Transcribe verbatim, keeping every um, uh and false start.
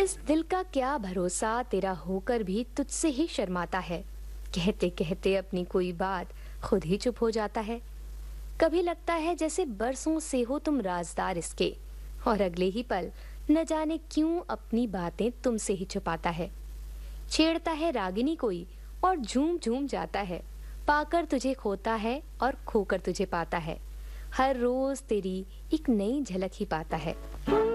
इस दिल का क्या भरोसा तेरा होकर भी तुझसे ही शर्माता है। कहते कहते अपनी कोई बात खुद ही चुप हो जाता है। कभी लगता है जैसे बरसों से हो तुम राजदार इसके, और अगले ही पल न जाने क्यों अपनी बातें तुमसे ही छुपाता है। छेड़ता है रागिनी कोई और झूम झूम जाता है। पाकर तुझे खोता है और खोकर तुझे पाता है। हर रोज तेरी एक नई झलक ही पाता है।